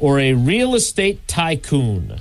or a real estate tycoon?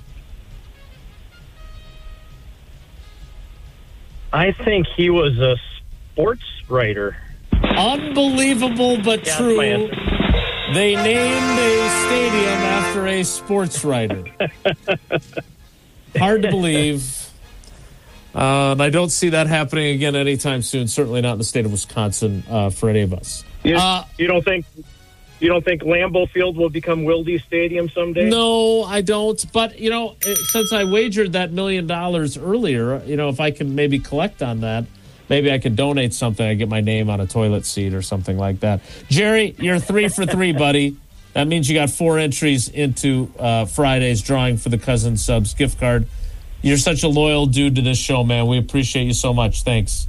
I think he was a sports writer. Unbelievable, but Yeah, true. that's my answer. They named a stadium after a sports writer. Hard to believe. And I don't see that happening again anytime soon. Certainly not in the state of Wisconsin for any of us. You don't think Lambeau Field will become Wilde Stadium someday? No, I don't. But, since I wagered that $1 million earlier, if I can maybe collect on that, maybe I could donate something. I get my name on a toilet seat or something like that. Jerry, you're 3 for 3, buddy. That means you got 4 entries into Friday's drawing for the Cousins Subs gift card. You're such a loyal dude to this show, man. We appreciate you so much. Thanks.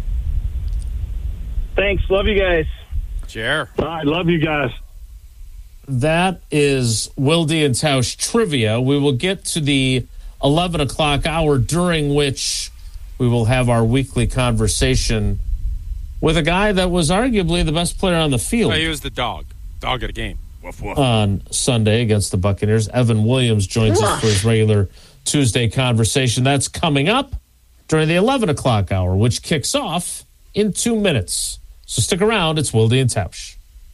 Thanks. Love you guys. Jer. I love you guys. That is Wilde and Tausch trivia. We will get to the 11 o'clock hour, during which we will have our weekly conversation with a guy that was arguably the best player on the field. Oh, he was the dog at a game. Woof, woof. On Sunday against the Buccaneers. Evan Williams joins us for his regular Tuesday conversation. That's coming up during the 11 o'clock hour, which kicks off in 2 minutes. So stick around. It's Wilde and Tausch.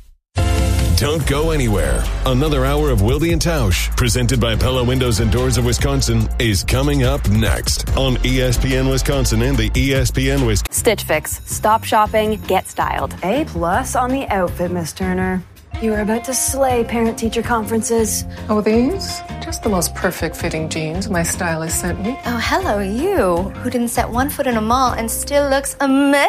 Don't go anywhere. Another hour of Wilde and Tausch, presented by Pella Windows and Doors of Wisconsin, is coming up next on ESPN Wisconsin and the ESPN Wisconsin. Stitch Fix. Stop shopping, get styled. A+ on the outfit, Miss Turner. You are about to slay parent-teacher conferences. Oh, these? Just the most perfect fitting jeans my stylist sent me. Oh, hello, you, who didn't set one foot in a mall and still looks amazing.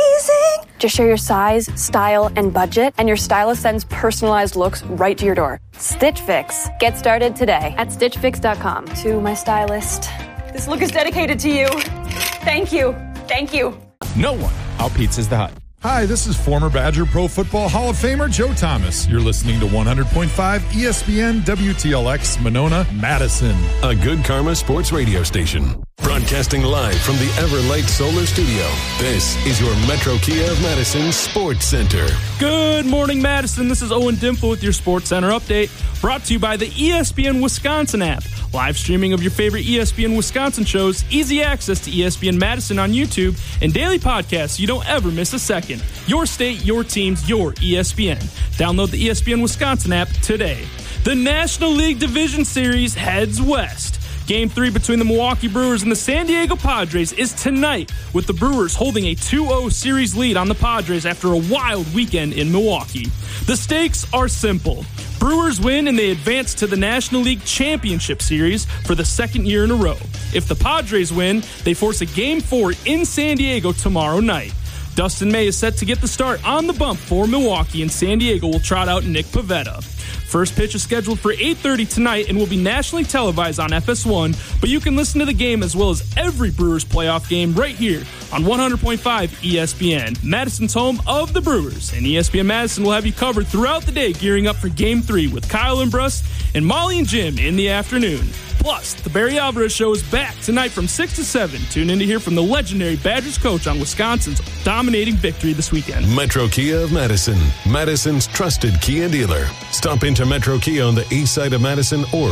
Just share your size, style, and budget, and your stylist sends personalized looks right to your door. Stitch Fix. Get started today at StitchFix.com. To my stylist, this look is dedicated to you. Thank you. Thank you. No one out-pizzas the Hut. Hi, this is former Badger Pro Football Hall of Famer Joe Thomas. You're listening to 100.5 ESPN WTLX Monona, Madison. A Good Karma Sports radio station. Broadcasting live from the Everlight Solar Studio. This is your Metro Kia of Madison Sports Center. Good morning, Madison. This is Owen Dimple with your Sports Center update, brought to you by the ESPN Wisconsin app. Live streaming of your favorite ESPN Wisconsin shows, easy access to ESPN Madison on YouTube, and daily podcasts so you don't ever miss a second. Your state, your teams, your ESPN. Download the ESPN Wisconsin app today. The National League Division Series heads west. Game 3 between the Milwaukee Brewers and the San Diego Padres is tonight, with the Brewers holding a 2-0 series lead on the Padres after a wild weekend in Milwaukee. The stakes are simple. Brewers win and they advance to the National League Championship Series for the second year in a row. If the Padres win, they force a Game 4 in San Diego tomorrow night. Dustin May is set to get the start on the bump for Milwaukee, and San Diego will trot out Nick Pivetta. First pitch is scheduled for 8:30 tonight and will be nationally televised on FS1, but you can listen to the game as well as every Brewers playoff game right here on 100.5 ESPN, Madison's home of the Brewers. And ESPN Madison will have you covered throughout the day, gearing up for Game 3 with Kyle and Bruss and Molly and Jim in the afternoon. Plus, the Barry Alvarez Show is back tonight from 6 to 7. Tune in to hear from the legendary Badgers coach on Wisconsin's dominating victory this weekend. Metro Kia of Madison, Madison's trusted Kia dealer. Stop into Metro Kia on the east side of Madison or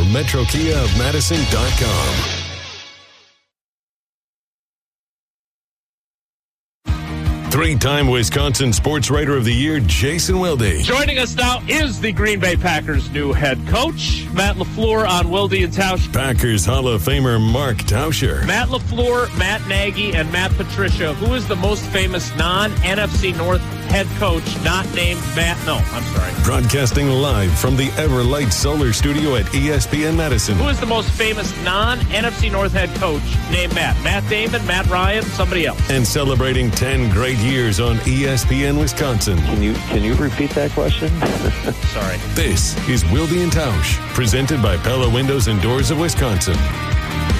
metrokiaofmadison.com. Three-time Wisconsin Sports Writer of the Year, Jason Wilde. Joining us now is the Green Bay Packers' new head coach, Matt LaFleur, on Wilde and Tausch. Packers Hall of Famer Mark Tauscher. Matt LaFleur, Matt Nagy, and Matt Patricia. Who is the most famous non-NFC North head coach not named Matt? No, I'm sorry. Broadcasting live from the Everlight Solar Studio at ESPN Madison. Who is the most famous non-NFC North head coach named Matt? Matt Damon, Matt Ryan, somebody else. And celebrating 10 great years on ESPN Wisconsin. Can you repeat that question? Sorry. This is Wilde and Tausch, presented by Pella Windows and Doors of Wisconsin.